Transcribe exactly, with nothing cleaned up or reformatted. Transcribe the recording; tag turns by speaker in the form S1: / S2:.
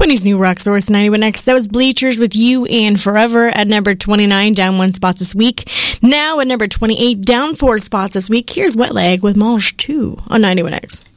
S1: Quinny's new rock source, ninety-one X. That was Bleachers with You and Forever at number twenty-nine, down one spot this week. Now at number twenty-eight, down four spots this week. Here's Wet Leg with Mange two on ninety-one X.